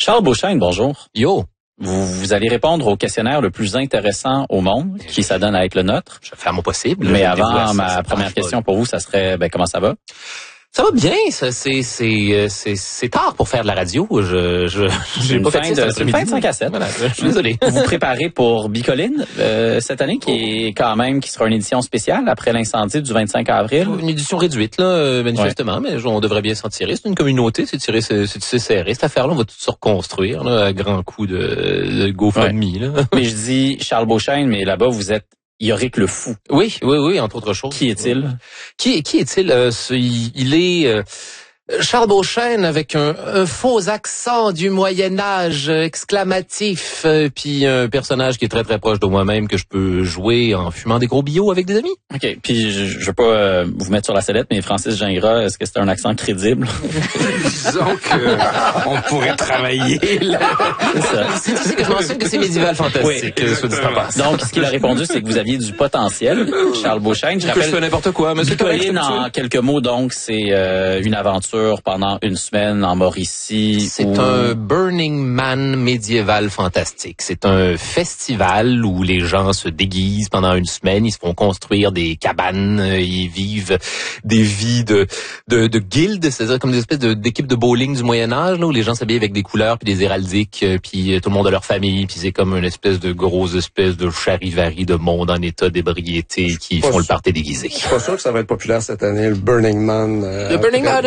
Charles Beauchesne, bonjour. Yo. Vous allez répondre au questionnaire le plus intéressant au monde, qui s'adonne à être le nôtre. Je vais faire mon possible. Mais avant, ma première question pour vous, ça serait, comment ça va? Ça va bien, ça, c'est tard pour faire de la radio. J'ai pas fait ça. C'est une fin de 5 à 7. Voilà, je suis désolé. Vous préparez pour Bicoline, cette année, qui sera une édition spéciale après l'incendie du 25 avril. Une édition réduite, là, manifestement, mais on devrait bien s'en tirer. C'est une communauté, c'est serré. Cette affaire-là, on va tout se reconstruire, là, à grands coups de GoFundMe, là. Mais je dis Charles Beauchesne, mais là-bas, vous êtes Yorick le fou. Oui, entre autres choses. Qui est-il? Qui est-il? Il est Charles Beauchesne avec un faux accent du Moyen-Âge exclamatif, puis un personnage qui est très très proche de moi-même que je peux jouer en fumant des gros bio avec des amis. OK, puis je veux pas vous mettre sur la sellette, mais Francis Gingras, est-ce que c'est un accent crédible? Disons que on pourrait travailler là. C'est ça. C'est que je mentionne que c'est médiéval fantastique. Oui, soit dit en passant. Donc, ce qu'il a répondu, c'est que vous aviez du potentiel, Charles Beauchesne. Je Que je fais n'importe quoi, mais c'est correct. Bicoline, en quelques mots, donc, c'est une aventure pendant une semaine en Mauricie. C'est un Burning Man médiéval fantastique. C'est un festival où les gens se déguisent pendant une semaine, ils se font construire des cabanes, ils vivent des vies de guildes, c'est-à-dire comme des espèces d'équipes de bowling du Moyen-Âge, là, où les gens s'habillent avec des couleurs puis des héraldiques, puis tout le monde a leur famille, puis c'est comme une espèce de grosse espèce de charivari de monde en état d'ébriété qui font le party déguisé. Je suis pas sûr que ça va être populaire cette année, le Burning Man. Le Burning Man,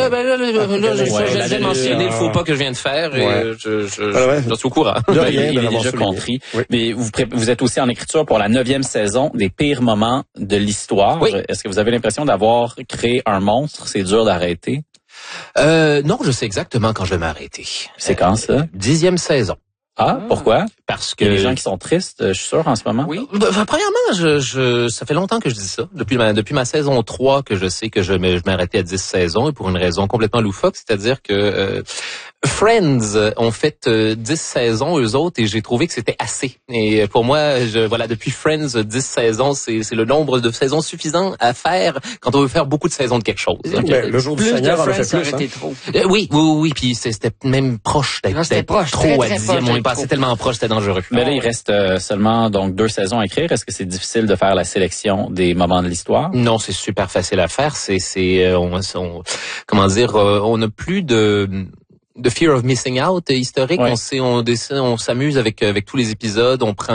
je viens de mentionner le faux pas que je viens de faire et je suis au courant. Il est déjà compris. Oui. Mais vous êtes aussi en écriture pour la 9e saison des pires moments de l'histoire. Oui. Est-ce que vous avez l'impression d'avoir créé un monstre? C'est dur d'arrêter. Non, je sais exactement quand je vais m'arrêter. C'est quand ça? 10e saison. Ah, pourquoi? Parce que il y a des gens qui sont tristes, je suis sûr, en ce moment. Oui. Premièrement, ça fait longtemps que je dis ça. Depuis ma saison 3 que je sais que je m'arrêtais à 10 saisons et pour une raison complètement loufoque, c'est-à-dire que Friends ont fait 10 saisons eux autres et j'ai trouvé que c'était assez. Et pour moi, depuis Friends 10 saisons, c'est le nombre de saisons suffisant à faire quand on veut faire beaucoup de saisons de quelque chose. Le jour du Seigneur en a fait plus. Trop. Oui, puis c'était même proche d'être trop à 10e. On est passé tellement proche, c'était dangereux. Mais là, il reste seulement donc 2 saisons à écrire. Est-ce que c'est difficile de faire la sélection des moments de l'histoire? Non, c'est super facile à faire. On n'a plus de fear of missing out historique. Ouais. On s'amuse avec tous les épisodes. On prend